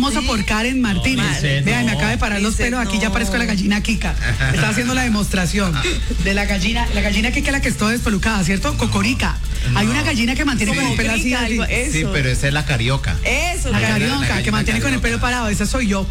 famosa por Karen Martínez. Vean, me acaba de parar los pelos, aquí ya parezco la gallina Kika. Está haciendo la demostración de la gallina Kika, la que está despelucada, ¿cierto? Cocorica. Hay una gallina que mantiene con el pelo así. Sí, pero esa es la carioca. Eso, la carioca, que mantiene con el pelo parado, esa soy yo.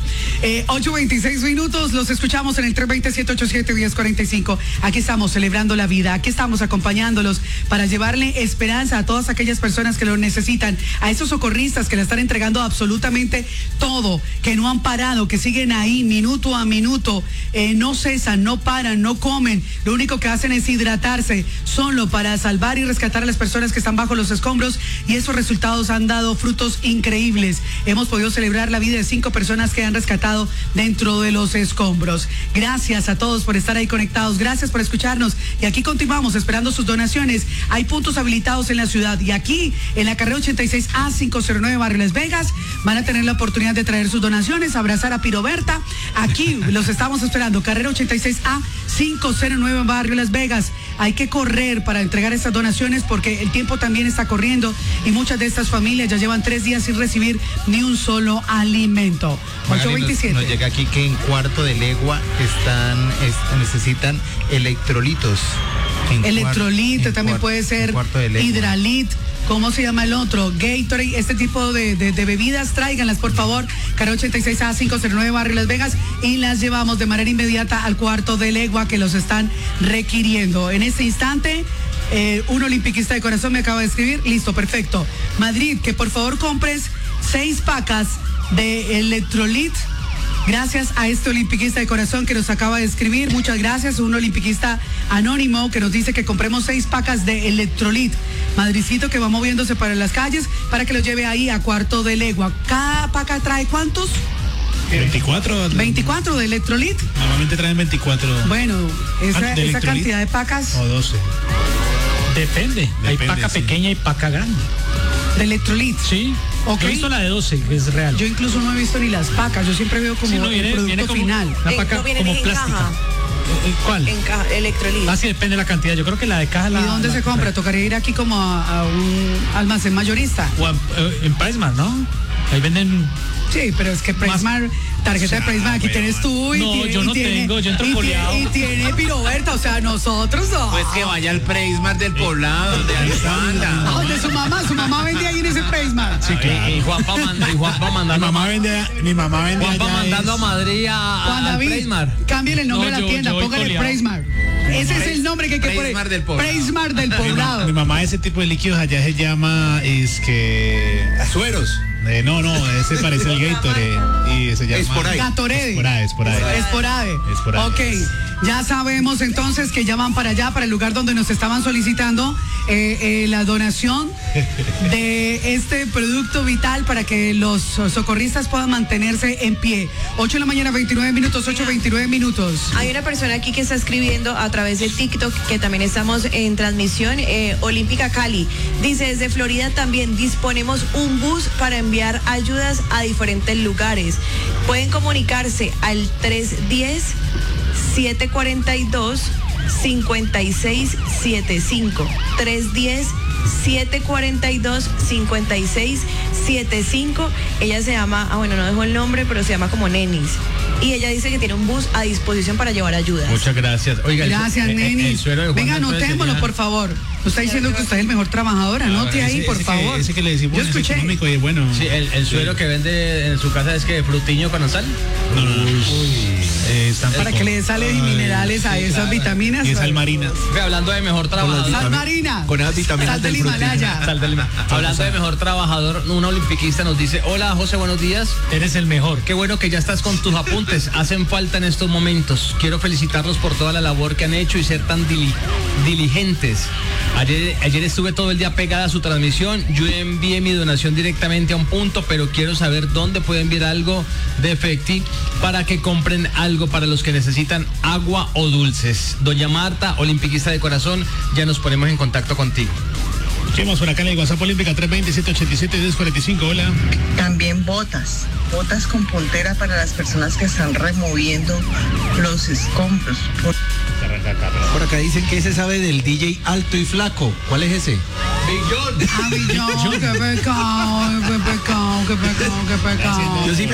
8:26 minutos, los escuchamos en el 320-787-1045. Aquí estamos celebrando la vida, aquí estamos acompañándolos para llevarle esperanza a todas aquellas personas que lo necesitan, a esos socorristas que le están entregando absolutamente todo, que no han parado, que siguen ahí minuto a minuto, no cesan, no paran, no comen, lo único que hacen es hidratarse, solo para salvar y rescatar a las personas que están bajo los escombros, y esos resultados han dado frutos increíbles. Hemos podido celebrar la vida de 5 personas que han rescatado dentro de los escombros. Gracias a todos por estar ahí conectados, gracias por escucharnos, y aquí continuamos esperando sus donaciones. Hay puntos habilitados en la ciudad, y aquí en la carrera 86A 509 Barrio Las Vegas van a tener la oportunidad de traer sus donaciones, abrazar a Piroberta. Aquí los estamos esperando, carrera 86A 509 Barrio Las Vegas. Hay que correr para entregar estas donaciones porque el tiempo también está corriendo y muchas de estas familias ya llevan 3 días sin recibir ni un solo alimento. 8:27. Nos llega aquí que en Cuarto de Legua necesitan electrolitos. Electrolito también puede ser, hidralit. ¿Cómo se llama el otro? Gatorade, este tipo de bebidas, tráiganlas por favor. Carrera 86A 509 Barrio Las Vegas, y las llevamos de manera inmediata al Cuarto de Legua, que los están requiriendo. En este instante, un olimpiquista de corazón me acaba de escribir, listo, perfecto. Madrid, que por favor compres 6 pacas de electrolit. Gracias a este olimpiquista de corazón que nos acaba de escribir. Muchas gracias. Un olimpiquista anónimo que nos dice que compremos 6 pacas de electrolit. Madricito que va moviéndose para las calles para que lo lleve ahí a Cuarto de Legua. ¿Cada paca trae cuántos? 24. 24 de electrolit. Normalmente traen 24. Bueno, esa cantidad de pacas. O 12. Depende. Hay paca pequeña y paca grande. ¿De electrolit? Sí. Okay. Yo he visto la de 12, que es real. Yo incluso no he visto ni las pacas, yo siempre veo como el producto como final. Una paca no como plástica. ¿Cuál? En caja, electrolit. Así depende de la cantidad. Yo creo que la de caja ¿Y dónde se compra? Tocaría ir aquí como a un almacén mayorista. O en Pricemart, ¿no? Ahí venden. Sí, pero es que Pricemart, tarjeta de Pricemart, aquí tienes tú y no, tiene, yo no tengo, yo entro coleado. Y tiene Piroberta, o sea, nosotros no. Pues que vaya al Pricemart del poblado, donde Alexandra. Donde su mamá vende ahí en ese Pricemart. Sí, claro. Y Juanpa mandando. Mi mamá vende Juanpa mandando a Madrid al Pricemart. Cámbiale el nombre de la tienda, póngale Pricemart. Ese es el nombre que hay que poner. Pricemart del poblado. Mi mamá, ese tipo de líquidos allá se llama, es que... Azueros. No, ese parece el Gatorade y se llama Gatorade. Esporade. Ok, ya sabemos entonces que ya van para allá, para el lugar donde nos estaban solicitando la donación de este producto vital para que los socorristas puedan mantenerse en pie. 8 de la mañana, 29 minutos, 8:29 minutos. Hay una persona aquí que está escribiendo a través de TikTok, que también estamos en transmisión, Olímpica Cali. Dice, desde Florida también disponemos un bus para enviar ayudas a diferentes lugares. Pueden comunicarse al 310-742-5675. 310-742-5675. Ella se llama, no dejó el nombre, pero se llama como Nenis. Y ella dice que tiene un bus a disposición para llevar ayudas. Muchas gracias. Oiga, gracias, Nenis. Venga, anotémoslo, por favor. Usted está diciendo que usted es el mejor trabajador. Anote ahí, por favor. Ese que le decimos yo escuché. Económico y bueno. Sí, el suero que vende en su casa es que frutiño con sal. No. Para que le dé sales y minerales a esas vitaminas. Y sal marina. Hablando de mejor trabajador. Sal marina. Con esas vitaminas del Himalaya. Hablando de mejor trabajador, una olimpiquista nos dice, hola José, buenos días. Eres el mejor. Qué bueno que ya estás con tus apuntes. Hacen falta en estos momentos. Quiero felicitarlos por toda la labor que han hecho y ser tan diligentes. Ayer estuve todo el día pegada a su transmisión. Yo envié mi donación directamente a un punto, pero quiero saber dónde puedo enviar algo de Efecti para que compren algo para los que necesitan agua o dulces. Doña Marta, olimpiquista de corazón, ya nos ponemos en contacto contigo. Seguimos por acá en el WhatsApp Olímpica 320-787-1045. Hola. También botas con puntera para las personas que están removiendo los escombros. Por acá dicen que ese sabe del DJ alto y flaco. ¿Cuál es ese? Billón, qué pecado. Yo sí me acordé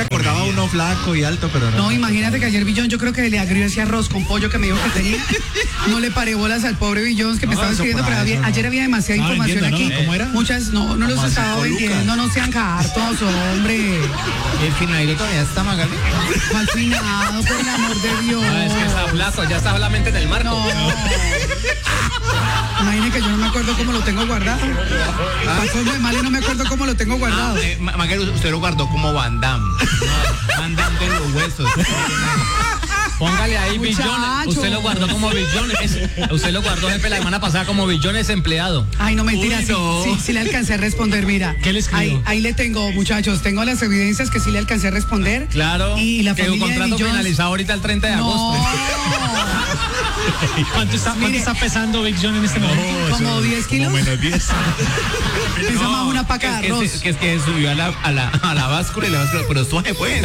uno flaco y alto, pero no. No, imagínate que ayer Billón, yo creo que le agrió ese arroz con pollo que me dijo que tenía. No le paré bolas al pobre Billón que me estaba escribiendo, pero ayer había demasiada información aquí. ¿Cómo era? Muchas, no los estaba vendiendo, no sean hartos, hombre. El finadito todavía está, Magali. ¿Cuál finado, por el amor de Dios? Ah, es que está flaco, ya está solamente en el marco. No. Imagínate que yo no me acuerdo cómo lo tengo guardado. Para colmo de mal y no me acuerdo cómo lo tengo guardado. Magali, usted lo guardó como Van Damme. Van Damme de los huesos. Póngale ahí Muchacho. Billón. Usted lo guardó como Billón. Usted lo guardó, jefe, la semana pasada como Billón es empleado. Ay, no, mentira, Uy, no. sí le alcancé a responder, mira. ¿Qué le escribió? Ahí le tengo, muchachos, tengo las evidencias que sí le alcancé a responder. Claro. Y la que familia un contrato de Billón. finalizado ahorita el 30 de agosto. ¿Cuánto está pesando Big John en este momento? Como 10 kilos. Como menos 10. Pesa más una paca de arroz. Es que subió a la báscula y la báscula, pero suave pues.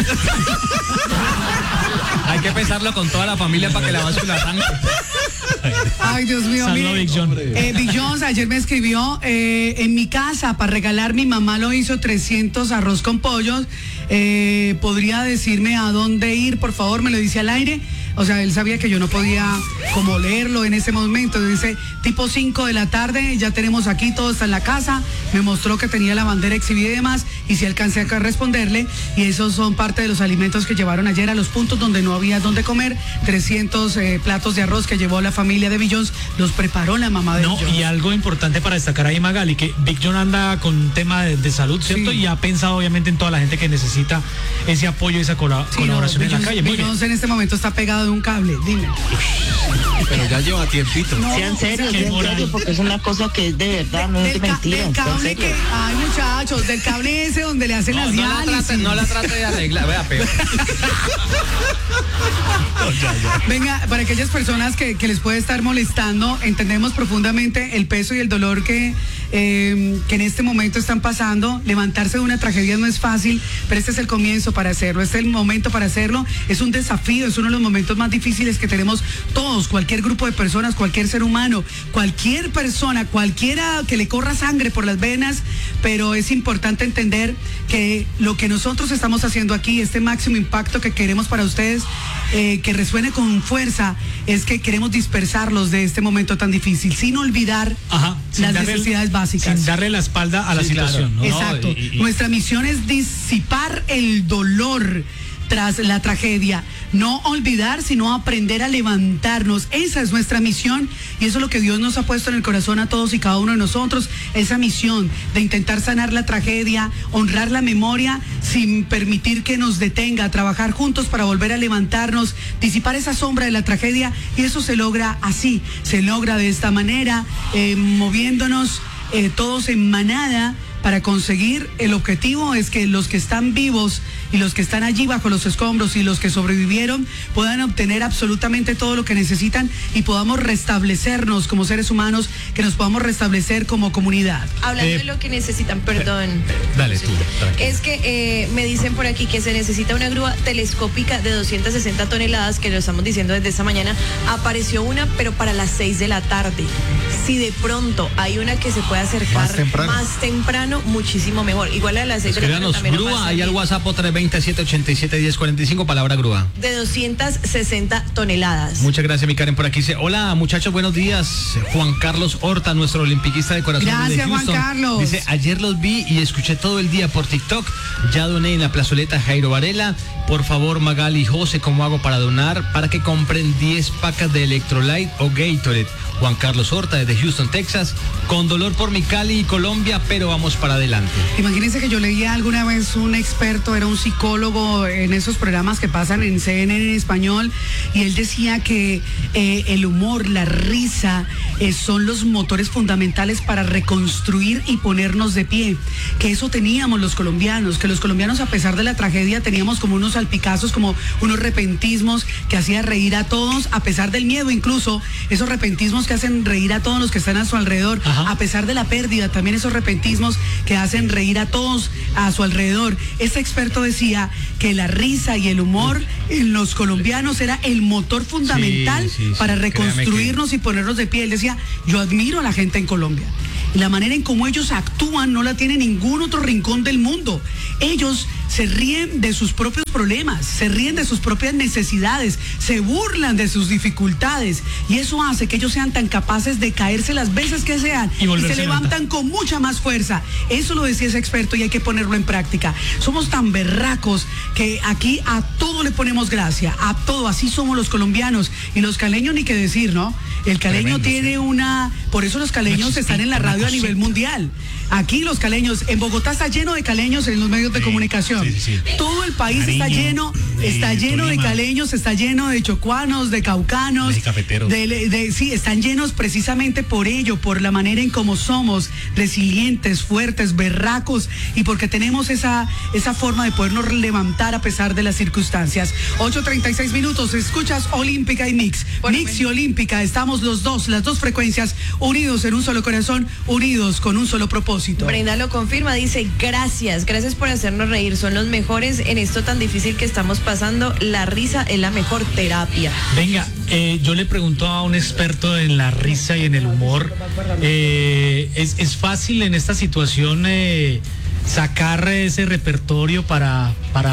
Hay que pesarlo con toda la familia para que la báscula arranque. Ay, Dios mío, Saludo a mire. Big John. Big John ayer me escribió, en mi casa para regalar, mi mamá lo hizo 300 arroz con pollos. ¿Podría decirme a dónde ir? Por favor, me lo dice al aire. O sea, él sabía que yo no podía como leerlo en ese momento. Dice, tipo 5 de la tarde, ya tenemos aquí, todo está en la casa. Me mostró que tenía la bandera exhibida y demás. Y sí alcancé a responderle. Y esos son parte de los alimentos que llevaron ayer a los puntos donde no había dónde comer. 300 platos de arroz que llevó la familia de Billions. Los preparó la mamá de No, Billions. y algo importante para destacar ahí, Magali, que Big John anda con un tema de salud, ¿cierto? Sí. Y ha pensado obviamente en toda la gente que necesita ese apoyo y esa colaboración en la calle. Muy bien. Billions en este momento está pegado de un cable, dime. Pero ya lleva tiempito. Sean serios, Qué sean moral. serios, porque es una cosa que es de verdad, no es de mentira. Del sean cable serios. que, ay muchachos, del cable ese donde le hacen las diálisis. No la trate de arreglar, vea, peor. Venga, para aquellas personas que les puede estar molestando, entendemos profundamente el peso y el dolor que en este momento están pasando. Levantarse de una tragedia no es fácil, pero este es el comienzo para hacerlo, este es el momento para hacerlo. Es un desafío, es uno de los momentos más difíciles que tenemos todos, cualquier grupo de personas, cualquier ser humano, cualquier persona, cualquiera que le corra sangre por las venas, pero es importante entender que lo que nosotros estamos haciendo aquí, este máximo impacto que queremos para ustedes, que resuene con fuerza, es que queremos dispersarlos de este momento tan difícil, sin olvidar las necesidades básicas. Sin darle la espalda a la Sí, claro. situación, ¿no? Exacto. Nuestra misión es disipar el dolor tras la tragedia. No olvidar, sino aprender a levantarnos. Esa es nuestra misión y eso es lo que Dios nos ha puesto en el corazón a todos y cada uno de nosotros. Esa misión de intentar sanar la tragedia, honrar la memoria sin permitir que nos detenga, trabajar juntos para volver a levantarnos, disipar esa sombra de la tragedia, y eso se logra así, se logra de esta manera, moviéndonos todos en manada para conseguir el objetivo. Es que los que están vivos y los que están allí bajo los escombros y los que sobrevivieron puedan obtener absolutamente todo lo que necesitan y podamos restablecernos como seres humanos, que nos podamos restablecer como comunidad. Hablando de lo que necesitan, perdón. Dale tú, tranquila. Es que me dicen por aquí que se necesita una grúa telescópica de 260 toneladas, que lo estamos diciendo desde esta mañana. Apareció una, pero para las 6 de la tarde. Si de pronto hay una que se pueda acercar más temprano, muchísimo mejor. Igual a las 6 de la tarde Escríbanos también nos va a grúa, ahí al servir. WhatsApp 320-787-1045, palabra grúa. De 260 toneladas. Muchas gracias, mi Karen. Por aquí dice, hola muchachos, buenos días. Juan Carlos Horta, nuestro olimpiquista de corazón. Gracias, desde Houston. Juan Carlos. Dice, ayer los vi y escuché todo el día por TikTok. Ya doné en la plazoleta Jairo Varela. Por favor, Magali y José, ¿cómo hago para donar? Para que compren 10 pacas de Electrolyte o Gatorade. Juan Carlos Horta, desde Houston, Texas. Con dolor por mi Cali y Colombia, pero vamos para adelante. Imagínense que yo leía alguna vez un experto, era un psicólogo en esos programas que pasan en CNN en español, y él decía que el humor, la risa, son los motores fundamentales para reconstruir y ponernos de pie. Que eso teníamos los colombianos, que los colombianos, a pesar de la tragedia, teníamos como unos salpicazos, como unos repentismos que hacían reír a todos, a pesar del miedo, incluso esos repentismos que hacen reír a todos los que están a su alrededor. A pesar de la pérdida, también esos repentismos que hacen reír a todos a su alrededor. Este experto decía que la risa y el humor en los colombianos era el motor fundamental para reconstruirnos y ponernos de pie. Él decía, yo admiro a la gente en Colombia. Y la manera en cómo ellos actúan no la tiene ningún otro rincón del mundo. Ellos se ríen de sus propios problemas, se ríen de sus propias necesidades, se burlan de sus dificultades, y eso hace que ellos sean tan capaces de caerse las veces que sean y se levantan con mucha más fuerza. Eso lo decía ese experto y hay que ponerlo en práctica. Somos tan berracos que aquí a todo le ponemos gracia, a todo. Así somos los colombianos, y los caleños ni qué decir, ¿no? El caleño tiene por eso los caleños están en la radio a nivel mundial. Aquí los caleños, en Bogotá está lleno de caleños en los medios de comunicación. Sí. Todo el país está lleno de caleños, está lleno de chocuanos, de caucanos, de cafeteros. Sí, están llenos precisamente por ello, por la manera en cómo somos, resilientes, fuertes, berracos, y porque tenemos esa forma de podernos levantar a pesar de las circunstancias. 8:36 minutos, escuchas Olímpica y Mix. Mix y Olímpica, estamos las dos frecuencias unidos en un solo corazón, unidos con un solo propósito. Brenda lo confirma, dice, gracias por hacernos reír, son los mejores en esto tan difícil que estamos pasando, la risa es la mejor terapia. Venga, yo le pregunto a un experto en la risa y en el humor, ¿es fácil en esta situación sacar ese repertorio para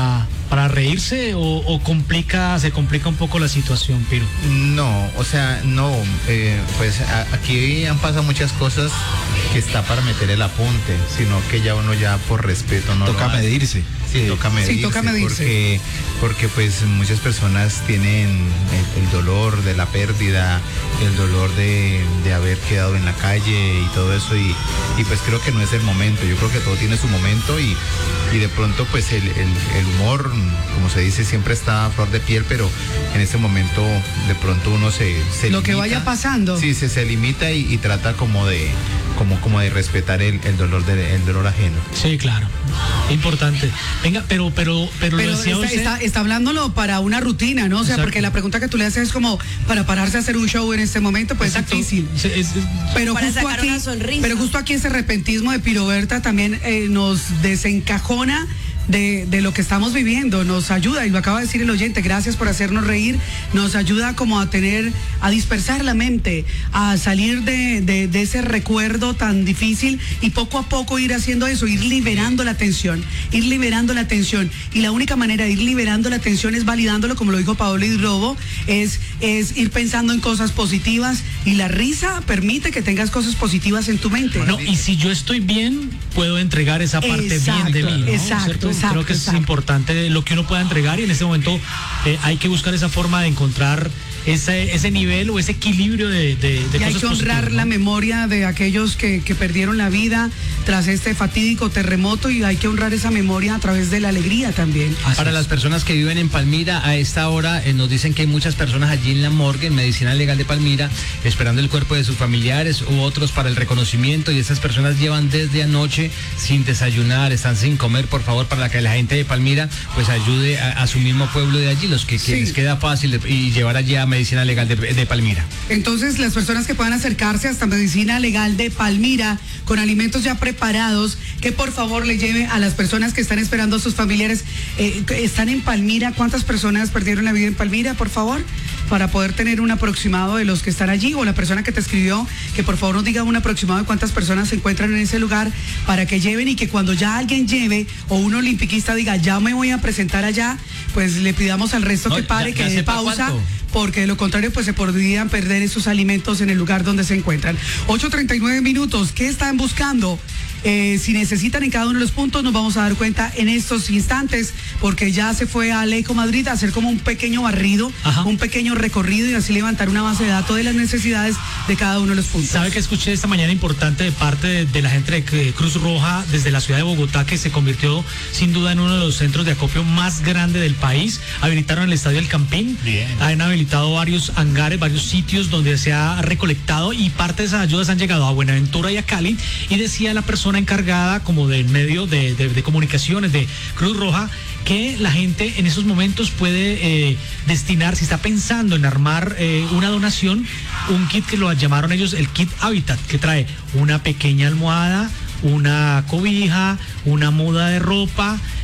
reírse o se complica un poco la situación, Piro? No, o sea, no, pues aquí han pasado muchas cosas que está para meter el apunte, sino que ya uno ya por respeto no toca medirse. Sí, toca medirse. Porque pues muchas personas tienen el dolor de la pérdida, el dolor de haber quedado en la calle y todo eso, y pues creo que no es el momento. Yo creo que todo tiene su momento, y de pronto pues el humor, como se dice, siempre está a flor de piel, pero en este momento de pronto uno se lo limita, que vaya pasando. Sí, se limita y trata como de respetar el dolor ajeno. Sí, claro. Importante. Venga, pero lo decía usted. Está hablándolo para una rutina, ¿no? O sea, Exacto. porque la pregunta que tú le haces es como para pararse a hacer un show en este momento, pues Exacto. es difícil. Pero para justo sacar aquí, una sonrisa. pero justo aquí ese repentismo de Piroberta también nos desencajona de lo que estamos viviendo, nos ayuda, y lo acaba de decir el oyente, gracias por hacernos reír, nos ayuda como a dispersar la mente, a salir de ese recuerdo tan difícil, y poco a poco ir haciendo eso, ir liberando la tensión, y la única manera de ir liberando la tensión es validándolo, como lo dijo Paolo Hidrobo, es ir pensando en cosas positivas, y la risa permite que tengas cosas positivas en tu mente. No, y si yo estoy bien, pudo entregar esa parte bien de mí, ¿no? Exacto. Creo que es importante lo que uno pueda entregar, y en ese momento hay que buscar esa forma de encontrar ese nivel o ese equilibrio de y hay que honrar la memoria de aquellos que perdieron la vida tras este fatídico terremoto, y hay que honrar esa memoria a través de la alegría también. Para las personas que viven en Palmira, a esta hora nos dicen que hay muchas personas allí en la morgue, en Medicina Legal de Palmira, esperando el cuerpo de sus familiares u otros para el reconocimiento, y esas personas llevan desde anoche sin desayunar, están sin comer. Por favor, para que la gente de Palmira pues ayude a su mismo pueblo de allí, los que les queda fácil y llevar allí a Medicina Legal de Palmira. Entonces, las personas que puedan acercarse hasta Medicina Legal de Palmira con alimentos ya preparados, que por favor le lleve a las personas que están esperando a sus familiares. Están en Palmira, ¿cuántas personas perdieron la vida en Palmira, por favor? Para poder tener un aproximado de los que están allí, o la persona que te escribió, que por favor nos diga un aproximado de cuántas personas se encuentran en ese lugar, para que lleven, y que cuando ya alguien lleve, o un olimpiquista diga, ya me voy a presentar allá, pues le pidamos al resto que pare, que dé pausa, porque de lo contrario pues se podrían perder esos alimentos en el lugar donde se encuentran. 8:39 minutos, ¿qué están buscando? Si necesitan en cada uno de los puntos, nos vamos a dar cuenta en estos instantes, porque ya se fue a Leico Madrid a hacer como un pequeño barrido, un pequeño recorrido, y así levantar una base de datos de las necesidades de cada uno de los puntos. ¿Sabe que escuché esta mañana importante de parte de la gente de Cruz Roja desde la ciudad de Bogotá, que se convirtió sin duda en uno de los centros de acopio más grande del país? Habilitaron el Estadio El Campín. Bien. Han habilitado varios hangares, varios sitios donde se ha recolectado, y parte de esas ayudas han llegado a Buenaventura y a Cali, y decía la persona encargada como del medio de comunicaciones de Cruz Roja que la gente en esos momentos puede destinar, si está pensando en armar una donación, un kit que lo llamaron ellos el kit Hábitat, que trae una pequeña almohada, una cobija, una muda de ropa,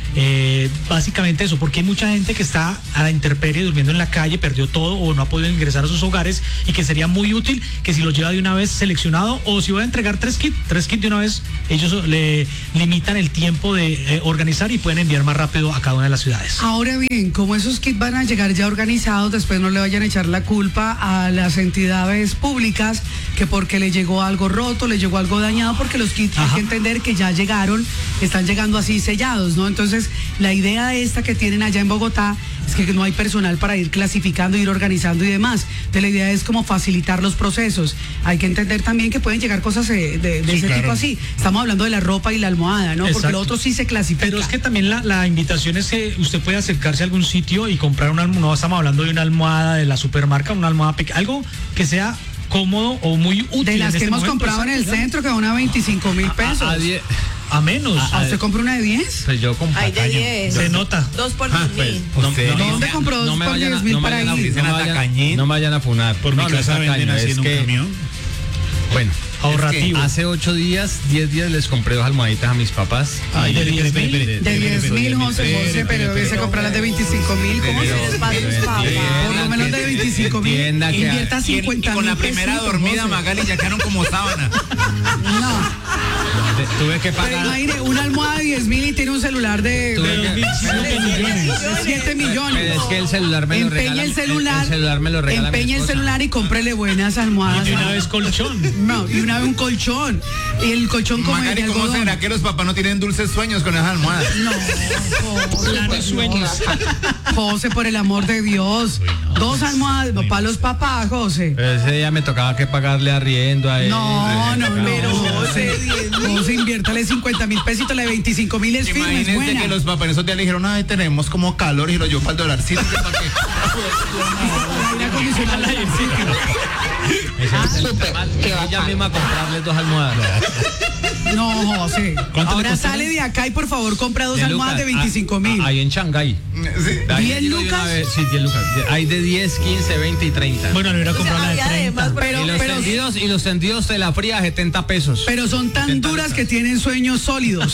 Básicamente eso, porque hay mucha gente que está a la intemperie durmiendo en la calle, perdió todo o no ha podido ingresar a sus hogares, y que sería muy útil que si lo lleva de una vez seleccionado, o si voy a entregar tres kits de una vez, ellos le limitan el tiempo de organizar y pueden enviar más rápido a cada una de las ciudades. Ahora bien, como esos kits van a llegar ya organizados, después no le vayan a echar la culpa a las entidades públicas que porque le llegó algo roto, le llegó algo dañado, porque los kits hay que entender que ya llegaron, están llegando así sellados, ¿no? Entonces, la idea esta que tienen allá en Bogotá es que no hay personal para ir clasificando, ir organizando y demás. Entonces, la idea es como facilitar los procesos. Hay que entender también que pueden llegar cosas de ese tipo así. Estamos hablando de la ropa y la almohada, ¿no? Exacto. Porque lo otro sí se clasifica. Pero es que también la invitación es que usted puede acercarse a algún sitio y comprar una almohada. No estamos hablando de una almohada de la supermarca, una almohada pequeña, algo que sea cómodo o muy útil. De las que hemos comprado en el centro, que van a 25.000 pesos. A menos. ¿Usted compró una de 10? Pues yo compré. Hay de 10. Se nota. 2 por 10.000. ¿Dónde compró 2 por 10.000 para ir? No me vayan a funar. Por mi casa venden así en un camión. Bueno, ahorrativo. Hace 10 días les compré 2 almohaditas a mis papás. Ay, de 10.000. De 10.000, José, pero debe comprar las de 25.000. ¿Cómo se les va a sus papás? Por lo menos de 25.000. Invierta 50.000. Y con la primera dormida, Magali, ya quedaron como sábana. No. Tuve que pagar. Pero imagine, una almohada de 10.000 y tiene un celular de 7 millones. Pero es que el celular me lo regala. Empeña el celular. El celular me lo regala. Empeña el celular y cómprele buenas almohadas. Y una vez colchón. No, y una vez un colchón. Y el colchón como Magali, ¿cómo será que los papás no tienen dulces sueños con esas almohadas? No, Planes sueños. José, por el amor de Dios. 2 almohadas para los papás, José. Pero ese día me tocaba que pagarle arriendo a él. No, pero José, inviértale 50.000 pesitos, la de 25.000 es firme, es Imagínense buena. que los papás en esos días le didijeron, ay, tenemos como calor, y lo llevó para el dolarcito. Aire acondicionado al Ella misma a comprarle 2 almohadas. No, José. Ahora sale de acá y por favor compra 2 almohadas de 25.000. Ahí en Shanghái. ¿10 lucas? Sí, 10 lucas. Hay de 10, 15, 20 y 30. Bueno, le hubiera comprado la de 30. Y los tendidos de la fría, 70 pesos. Pero son tan duras que tienen sueños sólidos.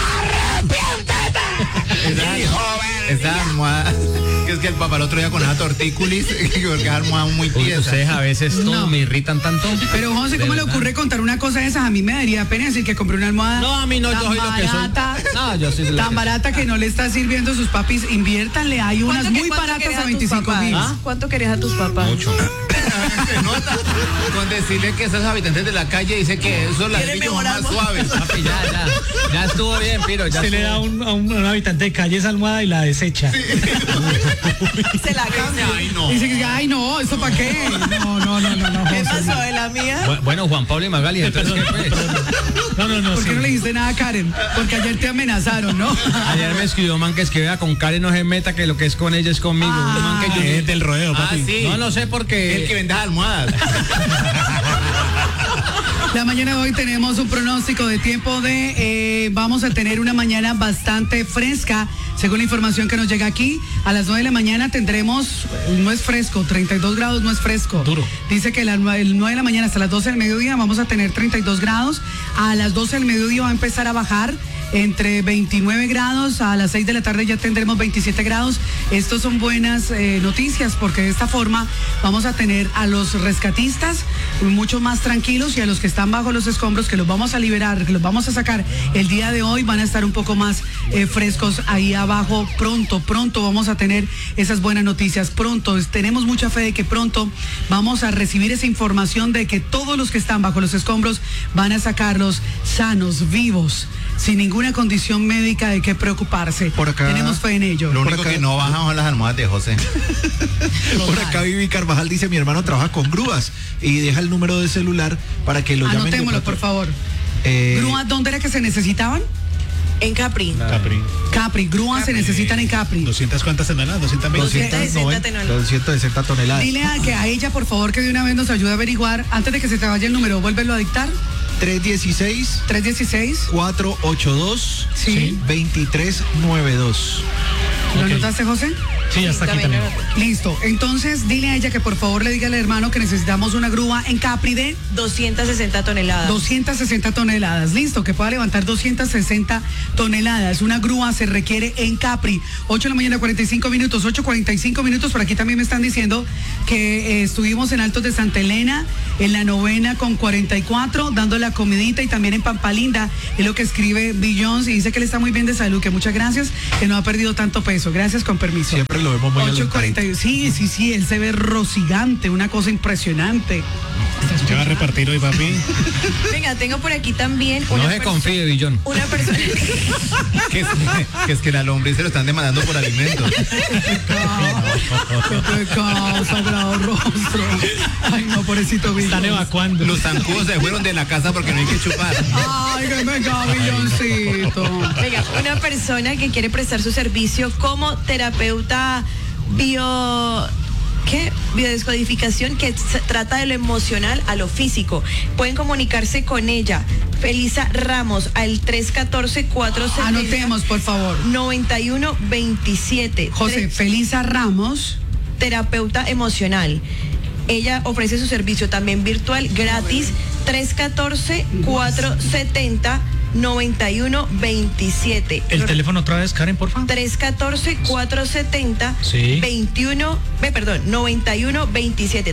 Esa almohada, que es que el papá el otro día con esa tortícolis, que esa almohada muy tiesa. Ustedes a veces todo No. me irritan tanto. Pero José, ¿cómo le ocurre contar una cosa de esas? A mí me daría pena decir que compré una almohada. No, a mí no, yo soy lo que soy. No, yo soy lo Tan que barata que no le está sirviendo a sus papis. Inviértanle, hay unas muy baratas a 25.000. ¿Cuánto querías a tus papás? mucho. Se nota. Con decirle que esos habitantes de la calle dice que esos ladrillos son más suaves. Papi, ya estuvo bien, Piro. Ya Se le da a un habitante de calle esa almohada y la desecha. Se la cambia. Ay, no. Dice que, ay, no, ¿eso para qué? No. ¿Qué José, pasó de la mía? Bueno, Juan Pablo y Magali, entonces, ¿qué fue? No. ¿Por qué no le dijiste nada a Karen? Porque ayer te amenazaron, ¿no? Ayer me escribió un man que escribía con Karen no se meta, que lo que es con ella es conmigo. Un man que yo Es del rodeo, papi. Sí. no sé por qué. El que vende almohadas. La mañana de hoy tenemos un pronóstico de tiempo de vamos a tener una mañana bastante fresca, según la información que nos llega aquí. A las 9 de la mañana tendremos, no es fresco, 32 grados no es fresco. Duro. Dice que el 9 de la mañana hasta las 12 del mediodía vamos a tener 32 grados. A las 12 del mediodía va a empezar a bajar entre 29 grados, a las 6 de la tarde ya tendremos 27 grados. Estos son buenas noticias, porque de esta forma vamos a tener a los rescatistas mucho más tranquilos, y a los que están bajo los escombros, que los vamos a liberar, que los vamos a sacar el día de hoy, van a estar un poco más frescos ahí abajo. Pronto vamos a tener esas buenas noticias. Pronto, tenemos mucha fe de que pronto vamos a recibir esa información de que todos los que están bajo los escombros van a sacarlos sanos, vivos, sin ninguna condición médica de qué preocuparse. Por acá, tenemos fe en ello. Lo único que no bajan son las almohadas de José. Por acá Vivi Carvajal dice, mi hermano trabaja con grúas y deja el número de celular para que lo llamen. Anotémoslo, por favor. ¿Grúas dónde era que se necesitaban? En Capri. Capri, grúas se necesitan en Capri. 200 cuántas toneladas, 220. 260 toneladas. Dile a ella, por favor, que de una vez nos ayude a averiguar, antes de que se te vaya el número, vuélvelo a dictar. 316 316 482 Sí. 2392. ¿Lo anotaste, José? Sí, ya está aquí también. Listo. Entonces, dile a ella que por favor le diga al hermano que necesitamos una grúa en Capri de 260 toneladas. 260 toneladas. Listo, que pueda levantar 260 toneladas. Una grúa se requiere en Capri. 8 de la mañana, 45 minutos. 8:45 minutos. Por aquí también me están diciendo que estuvimos en Altos de Santa Elena, en la novena con 44, dando la comidita, y también en Pampalinda. Es lo que escribe Billions, y dice que él está muy bien de salud, que muchas gracias, que no ha perdido tanto peso. Gracias, con permiso. Siempre lo vemos muy 8:40. Sí, él se ve rosigante, una cosa impresionante. ¿Qué va a repartir hoy, papi? Venga, tengo por aquí también No se confíe, Billón. una persona. que es que la lombriz se lo están demandando por alimentos. ¿Qué pecado, sagrado rostro? Ay, no, pobrecito Billions. Están evacuando. Los zancudos se fueron de la casa porque no hay que chupar. Ay, qué pecado, Billoncito. Venga, una persona que quiere prestar su servicio como terapeuta biodescodificación, que trata de lo emocional a lo físico. Pueden comunicarse con ella, Felisa Ramos, al 314-470. Anotemos, por favor. 9127. José, Felisa Ramos, terapeuta emocional. Ella ofrece su servicio también virtual gratis. 314-470-9127. El teléfono otra vez, Karen, por favor. 314-470 Sí. 9127.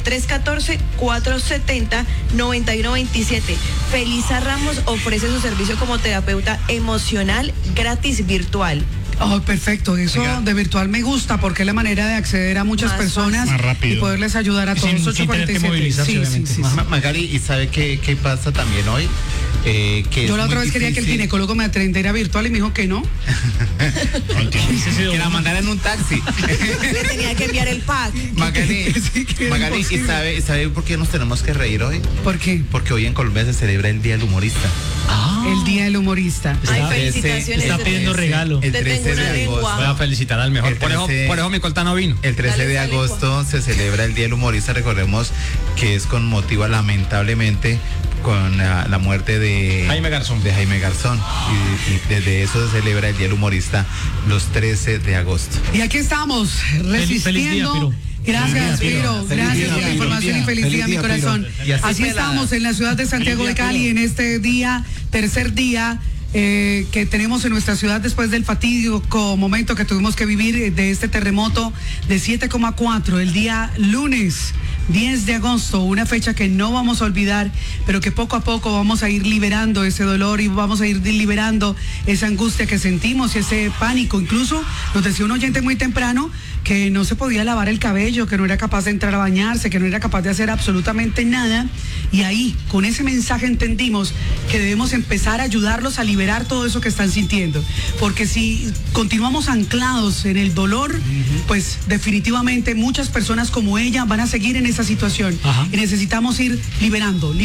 314-470-9127. Felisa Ramos ofrece su servicio como terapeuta emocional gratis virtual. oh, perfecto, eso Oiga. de virtual me gusta porque es la manera de acceder a muchas Más personas Más rápido. y poderles ayudar a todos. Sin tener que 8:47. movilizarse, Sí, obviamente. sí. Magali, ¿y sabe qué pasa también hoy? Que Yo es la otra muy vez quería que el difícil ginecólogo me atendiera virtual y me dijo que no. que la mandara en un taxi. Le tenía que enviar el pack. Magali, Sí, que era Magali, ¿y imposible. sabe por qué nos tenemos que reír hoy? ¿Por qué? Porque hoy en Colombia se celebra el Día del Humorista. El Día del Humorista. Ay, Está- felicitaciones. está pidiendo regalo. El Te 13 tengo una de lengua. agosto. Voy a felicitar al mejor. El Por 13 eso mi colta no vino. El 13 Dale de esa lengua. agosto se celebra el Día del Humorista. Recordemos que es con motivo, lamentablemente, con la muerte de Jaime Garzón. Y desde eso se celebra el Día del Humorista los 13 de agosto. Y aquí estamos, resistiendo. feliz día, Piro. Gracias, Feliz día, Piro. Piro. Gracias Feliz por la día, información Piro. y feliz día, mi Feliz día, corazón. Piro. Y así Estamos en la ciudad de Santiago de Cali en este día, tercer día. Que tenemos en nuestra ciudad después del fatídico momento que tuvimos que vivir de este terremoto de 7,4 el día lunes 10 de agosto, una fecha que no vamos a olvidar, pero que poco a poco vamos a ir liberando ese dolor y vamos a ir liberando esa angustia que sentimos y ese pánico. Incluso nos decía un oyente muy temprano que no se podía lavar el cabello, que no era capaz de entrar a bañarse, que no era capaz de hacer absolutamente nada. Y ahí, con ese mensaje entendimos que debemos empezar a ayudarlos a liberar todo eso que están sintiendo. Porque si continuamos anclados en el dolor, pues definitivamente muchas personas como ella van a seguir en esa situación. Ajá. Y necesitamos ir liberando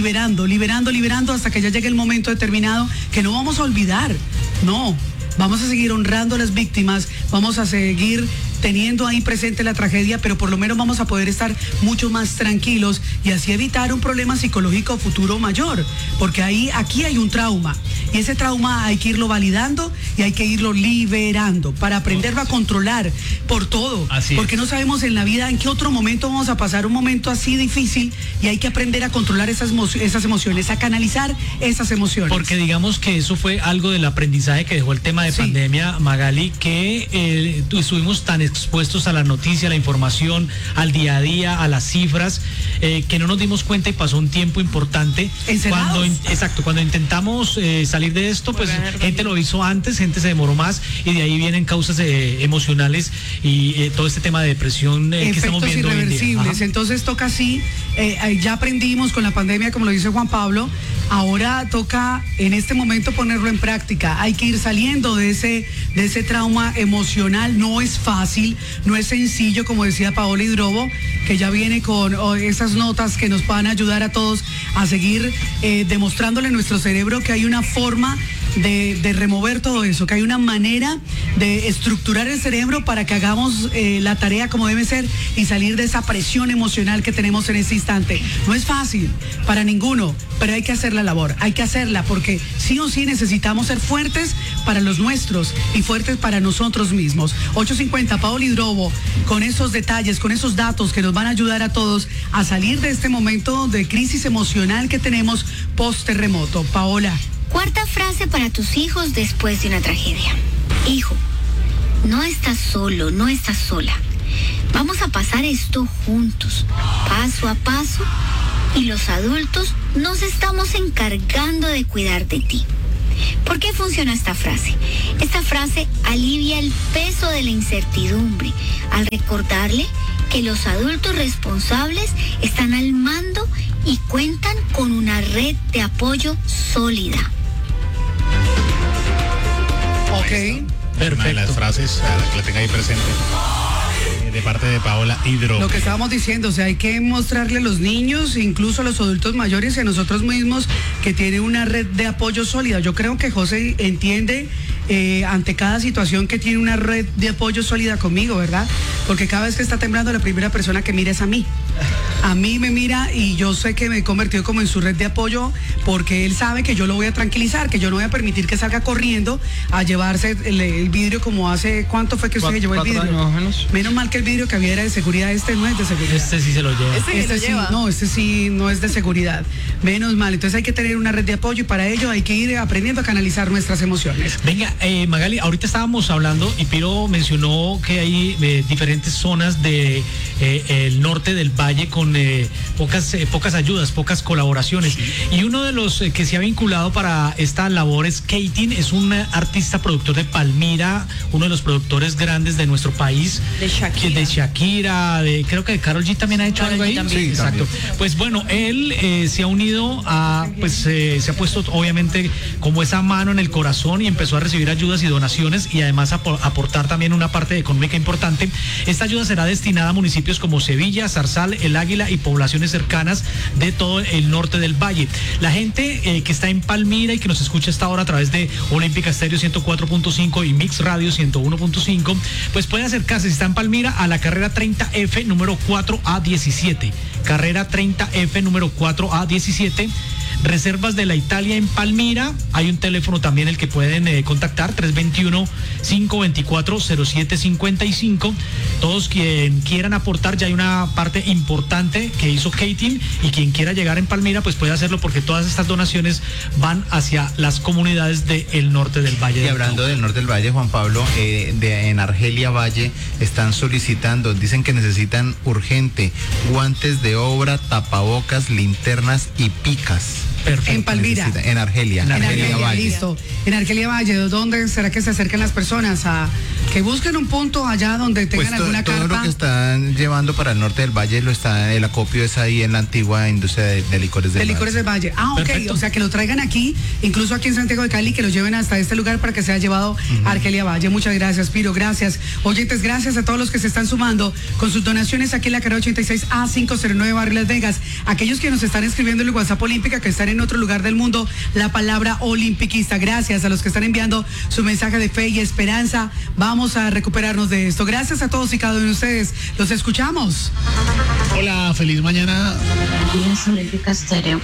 hasta que ya llegue el momento determinado que no vamos a olvidar. No, vamos a seguir honrando a las víctimas, vamos a seguir teniendo ahí presente la tragedia, pero por lo menos vamos a poder estar mucho más tranquilos y así evitar un problema psicológico futuro mayor, porque aquí hay un trauma y ese trauma hay que irlo validando y hay que irlo liberando para aprenderlo a controlar por todo, Así es. porque no sabemos en la vida en qué otro momento vamos a pasar un momento así difícil y hay que aprender a controlar esas emociones, a canalizar esas emociones. Porque digamos que eso fue algo del aprendizaje que dejó el tema de Sí. pandemia, Magali, que estuvimos tan expuestos a la noticia, a la información, al día a día, a las cifras, que no nos dimos cuenta y pasó un tiempo importante. Encerrados. Cuando intentamos salir de esto, pues gente lo hizo antes, gente se demoró más y de ahí vienen causas emocionales y todo este tema de depresión que estamos efectos viendo hoy en día. irreversibles. Ajá. Entonces toca así, ya aprendimos con la pandemia, como lo dice Juan Pablo, ahora toca en este momento ponerlo en práctica. Hay que ir saliendo de ese trauma emocional. No es fácil, no es sencillo, como decía Paola Hidrobo, que ya viene con esas notas que nos van a ayudar a todos a seguir demostrándole a nuestro cerebro que hay una forma de remover todo eso, que hay una manera de estructurar el cerebro para que hagamos la tarea como debe ser y salir de esa presión emocional que tenemos en ese instante. No es fácil para ninguno, pero hay que hacer la labor, hay que hacerla porque sí o sí necesitamos ser fuertes para los nuestros y fuertes para nosotros mismos. 8:50, Paola Hidrobo, con esos detalles, con esos datos que nos van a ayudar a todos a salir de este momento de crisis emocional que tenemos post-terremoto. Paola. Cuarta frase para tus hijos después de una tragedia. Hijo, no estás solo, no estás sola. Vamos a pasar esto juntos, paso a paso, y los adultos nos estamos encargando de cuidar de ti. ¿Por qué funciona esta frase? Esta frase alivia el peso de la incertidumbre al recordarle que los adultos responsables están al mando y cuentan con una red de apoyo sólida. Ok. Perfecto. Una de las frases a que la tenga ahí presente. De parte de Paola Hidrobo. Lo que estábamos diciendo, o sea, hay que mostrarle a los niños, incluso a los adultos mayores y a nosotros mismos que tiene una red de apoyo sólida. Yo creo que José entiende ante cada situación que tiene una red de apoyo sólida conmigo, ¿verdad? Porque cada vez que está temblando, la primera persona que mira es a mí. A mí me mira y yo sé que me he convertido como en su red de apoyo porque él sabe que yo lo voy a tranquilizar, que yo no voy a permitir que salga corriendo a llevarse el vidrio como hace, ¿cuánto fue que usted se llevó el vidrio? Más o menos. Menos mal que el vidrio que había era de seguridad, este no es de seguridad. Este sí se lo lleva. Este sí no es de seguridad. Menos mal, entonces hay que tener una red de apoyo y para ello hay que ir aprendiendo a canalizar nuestras emociones. Venga, Magali, ahorita estábamos hablando y Piro mencionó que hay diferentes zonas de el norte del valle con pocas ayudas, pocas colaboraciones. Sí. Y uno de los que se ha vinculado para esta labor es Keitin, es un artista productor de Palmira, uno de los productores grandes de nuestro país. De Shakira, creo que de Karol G también ha hecho algo ahí. También. Sí, exacto. También. Pues bueno, él se ha unido a, se ha puesto obviamente como esa mano en el corazón y empezó a recibir ayudas y donaciones y además aportar también una parte económica importante. Esta ayuda será destinada a municipios como Sevilla, Zarzal, El Águila y poblaciones cercanas de todo el norte del valle. La gente que está en Palmira y que nos escucha hasta ahora a través de Olímpica Estéreo 104.5 y Mix Radio 101.5, pues puede acercarse, si está en Palmira, a la carrera 30F número 4A17. Carrera 30F número 4A17. Reservas de la Italia en Palmira. Hay un teléfono también el que pueden contactar, 321-524-0755. Todos quien quieran aportar, ya hay una parte importante que hizo Keitin y quien quiera llegar en Palmira pues puede hacerlo porque todas estas donaciones van hacia las comunidades del norte del Valle. Y hablando del norte del Valle, Juan Pablo, en Argelia Valle están solicitando, dicen que necesitan urgente guantes de obra, tapabocas, linternas y picas. Perfecto. En Palmira. En Argelia. En Argelia Valle. Listo. En Argelia Valle, ¿dónde será que se acerquen las personas? A que busquen un punto allá donde tengan pues alguna carpa. Todo lo que están llevando para el norte del Valle el acopio es ahí en la antigua industria de licores del Valle. Licores del Valle. Ah, ok. Perfecto. O sea, que lo traigan aquí, incluso aquí en Santiago de Cali, que lo lleven hasta este lugar para que sea llevado a Argelia Valle. Muchas gracias, Piro. Gracias. Oyentes, gracias a todos los que se están sumando con sus donaciones aquí en la carrera 86A509 Barrio Las Vegas. Aquellos que nos están escribiendo en el WhatsApp Olímpica, que están en otro lugar del mundo, la palabra olimpiquista. Gracias a los que están enviando su mensaje de fe y esperanza. Vamos a recuperarnos de esto. Gracias a todos y cada uno de ustedes. Los escuchamos. Hola, feliz mañana. Días Olímpica Estéreo.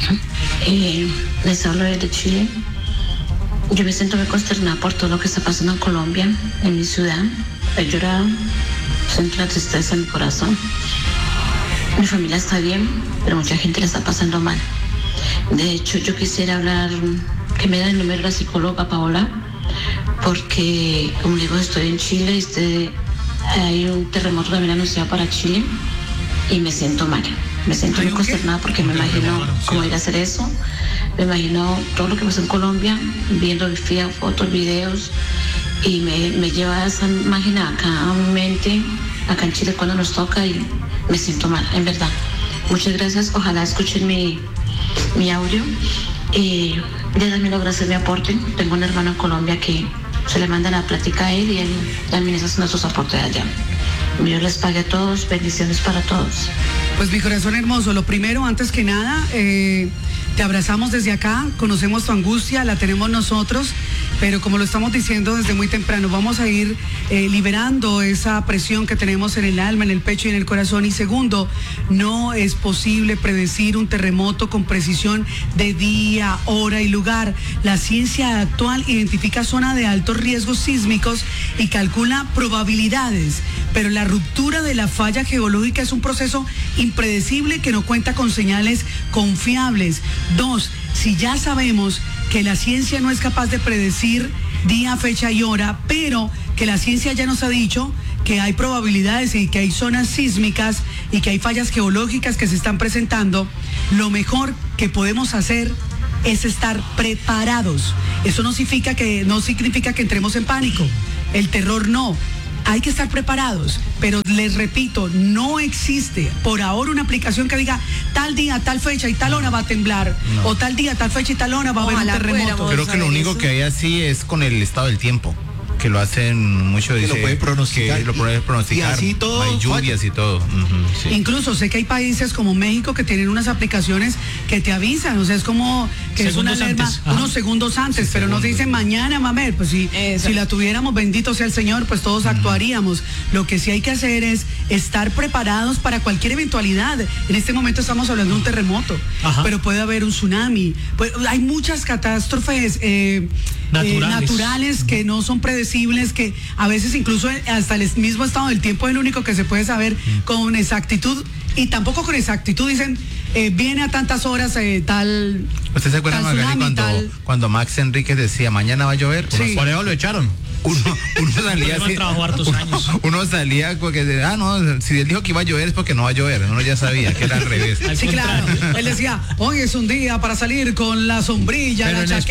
Les hablo desde Chile. Yo me siento muy consternada por todo lo que está pasando en Colombia, en mi ciudad. He llorado, siento la tristeza en mi corazón. Mi familia está bien, pero mucha gente le está pasando mal. De hecho, yo quisiera hablar, que me da el número de la psicóloga Paola, porque, como digo, estoy en Chile y hay un terremoto también anunciado para Chile y me siento mal. Me siento muy consternada porque me imagino cómo ir a hacer eso. Me imagino todo lo que pasó en Colombia, viendo fotos, videos, y me lleva esa imagen acá a mi mente, acá en Chile cuando nos toca, y me siento mal, en verdad. Muchas gracias, ojalá escuchen mi audio y ya también logro hacer mi aporte. Tengo un hermano en Colombia que se le manda la plática a él y él también hace nuestros aportes allá. Dios les pague a todos, bendiciones para todos. Pues mi corazón hermoso, lo primero, antes que nada, te abrazamos desde acá, conocemos tu angustia, la tenemos nosotros, pero como lo estamos diciendo desde muy temprano, vamos a ir liberando esa presión que tenemos en el alma, en el pecho y en el corazón. Y segundo, no es posible predecir un terremoto con precisión de día, hora y lugar. La ciencia actual identifica zona de altos riesgos sísmicos y calcula probabilidades, pero la ruptura de la falla geológica es un proceso impredecible que no cuenta con señales confiables. 2, si ya sabemos que la ciencia no es capaz de predecir día, fecha y hora, pero que la ciencia ya nos ha dicho que hay probabilidades y que hay zonas sísmicas y que hay fallas geológicas que se están presentando, lo mejor que podemos hacer es estar preparados. Eso no significa que entremos en pánico. El terror no. Hay que estar preparados, pero les repito, no existe por ahora una aplicación que diga tal día, tal fecha y tal hora va a temblar, o tal día, tal fecha y tal hora va a haber un terremoto. Creo que lo único que hay así es con el estado del tiempo, que lo hacen mucho, dice, lo puede pronosticar. Que lo puede pronosticar. Y así todo. Hay lluvias y todo. Sí. Incluso sé que hay países como México que tienen unas aplicaciones que te avisan, o sea, es como que segundos es una alarma unos segundos antes, pero no te dicen mañana, mamer, pues si la tuviéramos, bendito sea el Señor, pues todos actuaríamos. Lo que sí hay que hacer es estar preparados para cualquier eventualidad. En este momento estamos hablando de un terremoto, pero puede haber un tsunami, hay muchas catástrofes naturales que no son predecibles, que a veces incluso hasta el mismo estado del tiempo es el único que se puede saber con exactitud, y tampoco con exactitud dicen viene a tantas horas tal. ¿Usted se acuerda, Magali, cuando Max Enríquez decía mañana va a llover? Sí. Por eso lo echaron. Uno salía así, uno salía porque no, si él dijo que iba a llover es porque no va a llover, uno ya sabía que era al revés. Sí, claro, él decía, hoy es un día para salir con la sombrilla,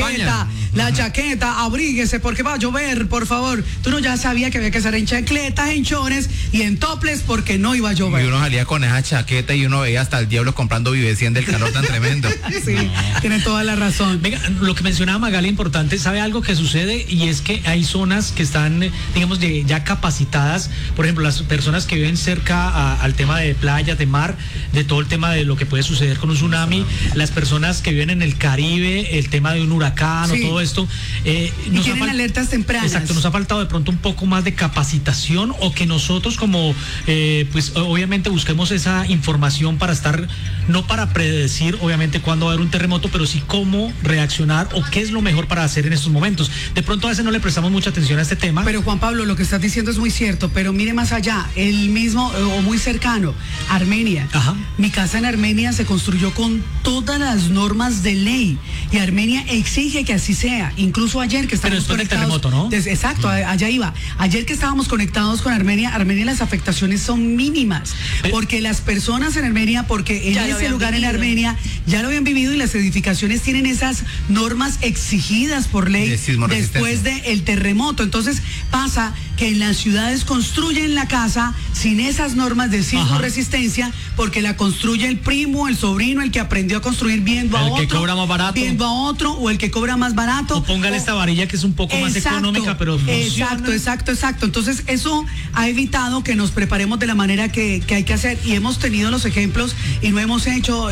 la chaqueta, abríguese porque va a llover, por favor. Tú no ya sabía que había que estar en chancletas, en chores y en toples porque no iba a llover. Y uno salía con esa chaqueta y uno veía hasta el diablo comprando Vivecien del calor tan tremendo. Sí, tiene toda la razón. Venga, lo que mencionaba Magali, importante, ¿sabe algo que sucede? Y es que hay zonas que están, digamos, ya capacitadas, por ejemplo, las personas que viven cerca al tema de playas, de mar, de todo el tema de lo que puede suceder con un tsunami, las personas que viven en el Caribe, el tema de un huracán o todo esto. Y tienen alertas tempranas. Exacto, nos ha faltado de pronto un poco más de capacitación, o que nosotros como, pues obviamente busquemos esa información para estar, no para predecir obviamente cuándo va a haber un terremoto, pero sí cómo reaccionar o qué es lo mejor para hacer en estos momentos. De pronto a veces no le prestamos mucha atención a este tema. Pero Juan Pablo, lo que estás diciendo es muy cierto, pero mire más allá, el mismo o muy cercano, Armenia. Mi casa en Armenia se construyó con todas las normas de ley y Armenia exige que así sea. Incluso ayer que estábamos conectados. Pero después del terremoto, ¿no? Exacto, allá iba. Ayer que estábamos conectados con Armenia las afectaciones son mínimas, porque las personas en Armenia, porque en ese lugar en Armenia ya lo habían vivido y las edificaciones tienen esas normas exigidas por ley después del terremoto. Entonces pasa que en las ciudades construyen la casa sin esas normas de sismo resistencia, porque la construye el primo, el sobrino, el que aprendió a construir viendo a otro, el que cobra más barato, viendo a otro, o el que cobra más barato, o póngale esta varilla que es un poco más económica, pero exacto. Entonces eso ha evitado que nos preparemos de la manera que hay que hacer, y hemos tenido los ejemplos y no hemos hecho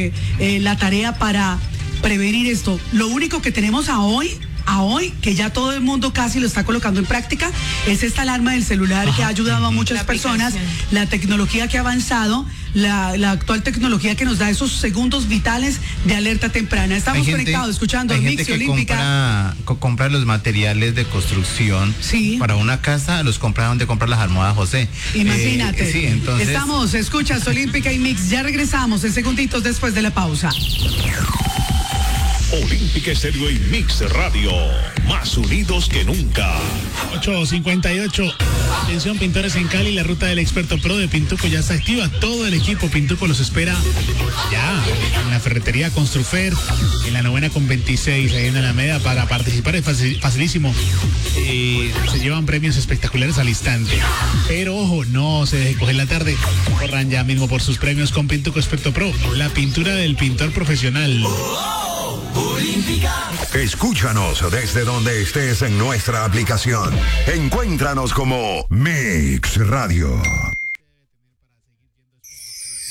la tarea para prevenir esto. Lo único que tenemos a hoy, que ya todo el mundo casi lo está colocando en práctica, es esta alarma del celular que ha ayudado a muchas personas, la tecnología que ha avanzado, la actual tecnología que nos da esos segundos vitales de alerta temprana. Estamos conectados escuchando Mix Olímpica. Compra los materiales de construcción para una casa, los compra donde compra las almohadas José. Imagínate. Entonces... escuchas Olímpica y Mix, ya regresamos en segunditos después de la pausa. Olímpica Estéreo y Mix Radio, más unidos que nunca. 8:58. Atención, pintores en Cali, la ruta del experto pro de Pintuco ya está activa. Todo el equipo Pintuco los espera ya en la ferretería Construfer, en la 9ª con 26, ahí en Alameda. Para participar es facilísimo. Se llevan premios espectaculares al instante. Pero ojo, no se deje coger la tarde. Corran ya mismo por sus premios con Pintuco Experto Pro, la pintura del pintor profesional. Escúchanos desde donde estés en nuestra aplicación. Encuéntranos como Mix Radio.